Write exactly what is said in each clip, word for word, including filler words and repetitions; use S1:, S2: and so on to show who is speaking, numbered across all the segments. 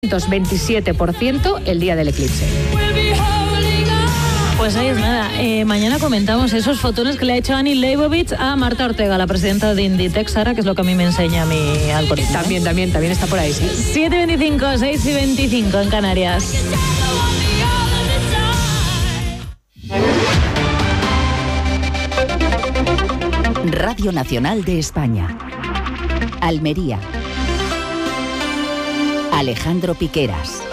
S1: veintisiete por ciento el día del eclipse.
S2: Pues ahí es nada. Eh, mañana comentamos esos fotones que le ha hecho Annie Leibovitz a Marta Ortega, la presidenta de Inditex, Sara, que es lo que a mí me enseña mi algoritmo.
S1: También, también, también está por ahí, sí.
S2: siete veinticinco, seis y veinticinco en Canarias.
S3: Radio Nacional de España. Almería. Alejandro Piqueras.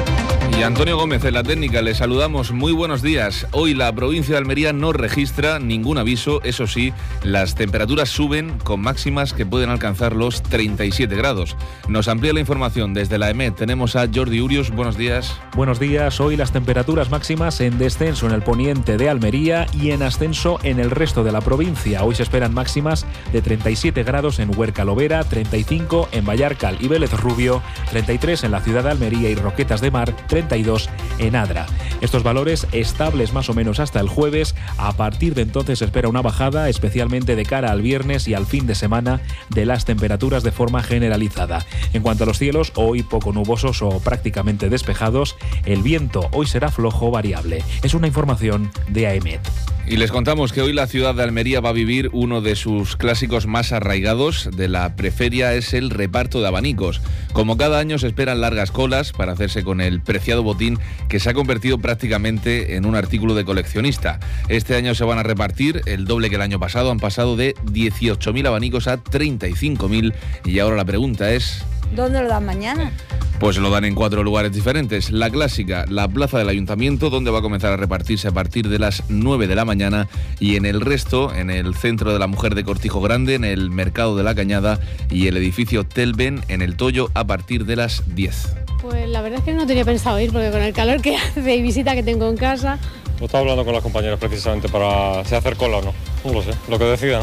S4: Y Antonio Gómez en la técnica, les saludamos, muy buenos días. Hoy la provincia de Almería no registra ningún aviso, eso sí, las temperaturas suben con máximas que pueden alcanzar los treinta y siete grados. Nos amplía la información desde la E M E T, tenemos a Jordi Urius, buenos días.
S5: Buenos días, hoy las temperaturas máximas en descenso en el poniente de Almería y en ascenso en el resto de la provincia. Hoy se esperan máximas de treinta y siete grados en Huerca Lovera, treinta y cinco en Vallarcal y Vélez Rubio, treinta y tres en la ciudad de Almería y Roquetas de Mar, treinta y dos en Adra. Estos valores estables más o menos hasta el jueves. A partir de entonces se espera una bajada, especialmente de cara al viernes y al fin de semana, de las temperaturas de forma generalizada. En cuanto a los cielos, hoy poco nubosos o prácticamente despejados. El viento hoy será flojo variable. Es una información de A E M E T.
S4: Y les contamos que hoy la ciudad de Almería va a vivir uno de sus clásicos más arraigados de la preferia, es el reparto de abanicos. Como cada año se esperan largas colas para hacerse con el preciado botín que se ha convertido prácticamente en un artículo de coleccionista. Este año se van a repartir el doble que el año pasado, han pasado de dieciocho mil abanicos a treinta y cinco mil y ahora la pregunta es...
S6: ¿Dónde lo dan mañana?
S4: Pues lo dan en cuatro lugares diferentes. La clásica, la plaza del Ayuntamiento, donde va a comenzar a repartirse a partir de las nueve de la mañana, y en el resto, en el Centro de la Mujer de Cortijo Grande, en el Mercado de la Cañada y el edificio Telben, en el Toyo, a partir de las diez.
S7: Pues la verdad es que no tenía pensado ir, porque con el calor que hace y visita que tengo en casa...
S8: Lo estaba hablando con las compañeras precisamente para si hacer cola o no. No lo sé, lo que decidan.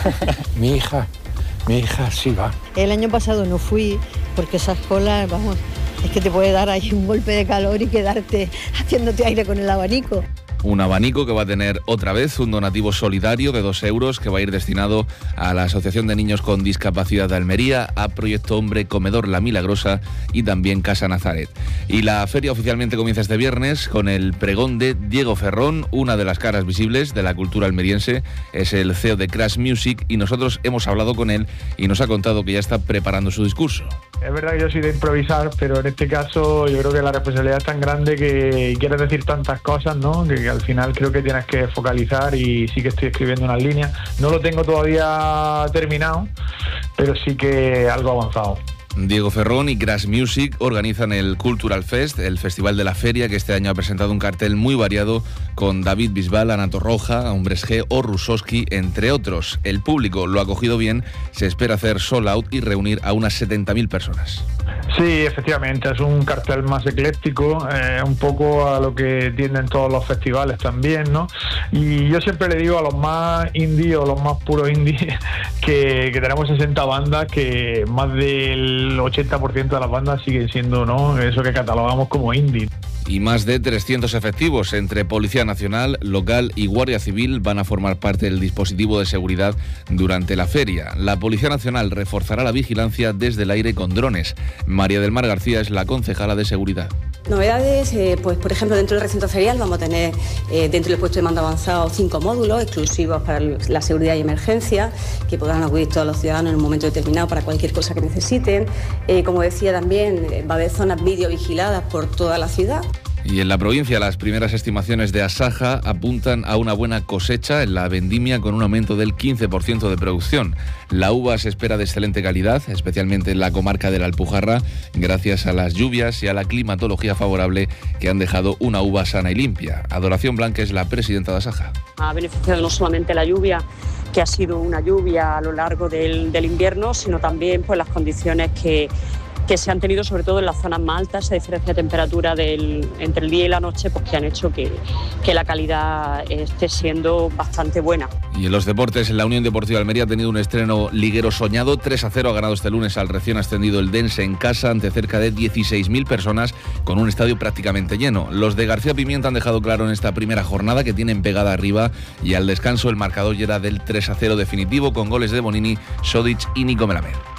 S9: Mi hija... Mi hija sí va.
S6: El año pasado no fui porque esas colas, vamos, es que te puede dar ahí un golpe de calor y quedarte haciéndote aire con el abanico.
S4: Un abanico que va a tener otra vez un donativo solidario de dos euros que va a ir destinado a la Asociación de Niños con Discapacidad de Almería, a Proyecto Hombre Comedor La Milagrosa y también Casa Nazaret. Y la feria oficialmente comienza este viernes con el pregón de Diego Ferrón, una de las caras visibles de la cultura almeriense, es el C E O de Crash Music y nosotros hemos hablado con él y nos ha contado que ya está preparando su discurso.
S10: Es verdad que yo soy de improvisar, pero en este caso yo creo que la responsabilidad es tan grande que quieres decir tantas cosas, ¿no? Que, que al final creo que tienes que focalizar y sí que estoy escribiendo unas líneas. No lo tengo todavía terminado, pero sí que algo avanzado.
S4: Diego Ferrón y Crash Music organizan el Cultural Fest, el festival de la feria, que este año ha presentado un cartel muy variado con David Bisbal, Ana Torroja, Hombres G o Rusoski, entre otros. El público lo ha acogido bien, se espera hacer sold out y reunir a unas setenta mil personas.
S10: Sí, efectivamente, es un cartel más ecléctico, eh, un poco a lo que tienden todos los festivales también, ¿no? Y yo siempre le digo a los más indie o los más puros indie que, que tenemos sesenta bandas, que más del ochenta por ciento de las bandas siguen siendo, ¿no?, eso que catalogamos como indie.
S4: Y más de trescientos efectivos entre Policía Nacional, local y Guardia Civil van a formar parte del dispositivo de seguridad durante la feria. La Policía Nacional reforzará la vigilancia desde el aire con drones. María del Mar García es la concejala de seguridad.
S11: Novedades, eh, pues por ejemplo dentro del recinto ferial vamos a tener eh, dentro del puesto de mando avanzado cinco módulos exclusivos para la seguridad y emergencia que podrán acudir todos los ciudadanos en un momento determinado para cualquier cosa que necesiten. Eh, como decía también, eh, va a haber zonas videovigiladas por toda la ciudad.
S4: Y en la provincia las primeras estimaciones de Asaja apuntan a una buena cosecha en la vendimia con un aumento del quince por ciento de producción. La uva se espera de excelente calidad, especialmente en la comarca de la Alpujarra, gracias a las lluvias y a la climatología favorable que han dejado una uva sana y limpia. Adoración Blanca es la presidenta de Asaja.
S12: Ha beneficiado no solamente la lluvia, que ha sido una lluvia a lo largo del, del invierno, sino también pues, las condiciones que que se han tenido sobre todo en las zonas más altas, esa diferencia de temperatura del, entre el día y la noche, pues que han hecho que, que la calidad esté siendo bastante buena.
S4: Y en los deportes, la Unión Deportiva Almería ha tenido un estreno liguero soñado. tres a cero ha ganado este lunes al recién ascendido el Dense en casa ante cerca de dieciséis mil personas con un estadio prácticamente lleno. Los de García Pimienta han dejado claro en esta primera jornada que tienen pegada arriba y al descanso el marcador ya era del tres a cero definitivo con goles de Bonini, Sodic y Nico Melamed.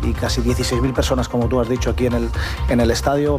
S13: y casi dieciséis mil personas, como tú has dicho, aquí en el, en el estadio.